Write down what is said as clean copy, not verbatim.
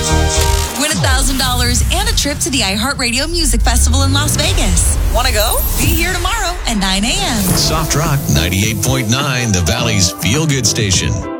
Win $1,000 and a trip to the iHeartRadio Music Festival in Las Vegas. Want to go? Be here tomorrow at 9 a.m. Soft Rock 98.9, the Valley's feel-good station.